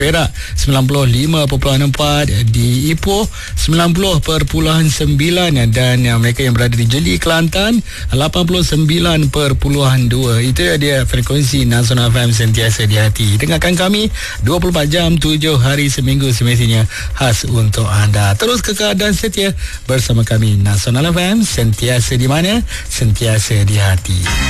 Perak 95.4, di Ipoh 90.9, dan mereka yang berada di Jeli, Kelantan 89.2. Itu dia frekuensi Nasional FM sentiasa di hati. Dengarkan kami 24 jam 7 hari seminggu semestinya khas untuk anda. Terus kekal dan setia bersama kami. Nasional FM sentiasa di mana? Sentiasa di hati.